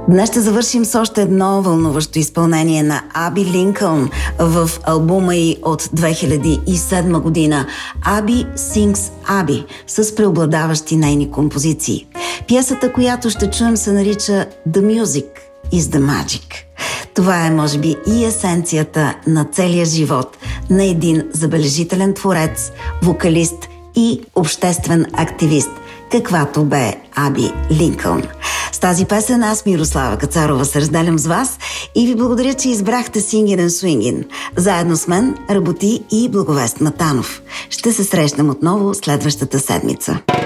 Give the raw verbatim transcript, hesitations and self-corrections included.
Днес ще завършим с още едно вълнуващо изпълнение на Аби Линкълн в албума й от две хиляди и седма година Аби Sings Аби с преобладаващи нейни композиции. Пиесата, която ще чуем, се нарича The Music is the Magic. Това е, може би, и есенцията на целия живот на един забележителен творец, вокалист и обществен активист, каквато бе Аби Линкълн. С тази песен аз, Мирослава Кацарова, се разделям с вас и ви благодаря, че избрахте Singin' and Swingin'. Заедно с мен работи и Благовест Матанов. Ще се срещнем отново следващата седмица.